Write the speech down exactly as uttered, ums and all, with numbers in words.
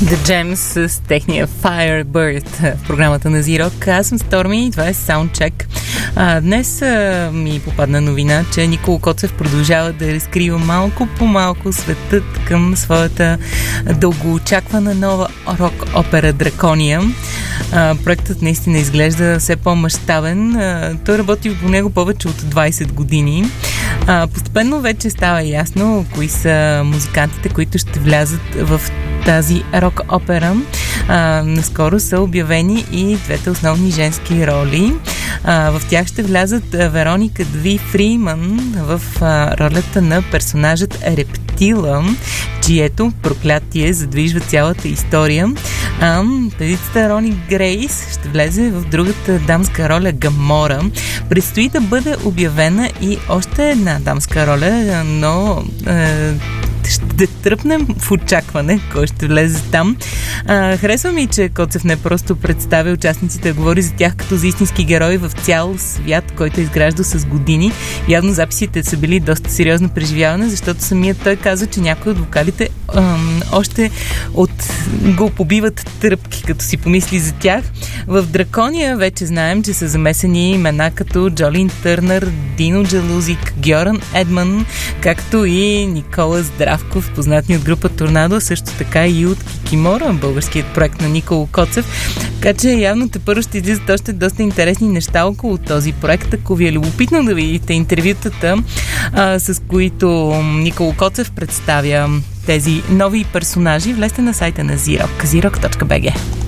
The Gems с техния Firebird в програмата на Z-Rock. Аз съм Stormy и това е Soundcheck. А, днес а, ми попадна новина, че Николо Коцев продължава да разкрива малко по малко светът към своята дългоочаквана нова рок-опера Дракония. А, проектът наистина изглежда все по-мащабен. А, той работи по него повече от двайсет години. А, постепенно вече става ясно кои са музикантите, които ще влязат в тази рок-опера. А, наскоро са обявени и двете основни женски роли. А, в тях ще влязат Вероника Дви Фриман в а, ролята на персонажът Рептила, чието проклятие задвижва цялата история. А, певицата Рони Грейс ще влезе в другата дамска роля Гамора. Предстои да бъде обявена и още една дамска роля, но е, ще тръпнем в очакване кой ще влезе там. А, харесва ми, че Коцев не просто представя участниците, говори за тях като за истински герои в цял свят, който е изграждал с години. Явно записите са били доста сериозно преживяване, защото самият той казва, че някои от вокалите ам, още от го побиват тръпки, като си помисли за тях. В Дракония вече знаем, че са замесени имена като Джолин Търнър, Дино Джалузик, Гьоран Едман, както и Никола Здравков, познат ни от група Торнадо, също така и от Кикимора, българският проект на Николо Коцев. Така че явно тепърво ще излизат още доста интересни неща около този проект. Ако ви е любопитно да видите интервютата, а, с които Николо Коцев представя тези нови персонажи, влезте на сайта на Z-Rock, Z rock точка би джи.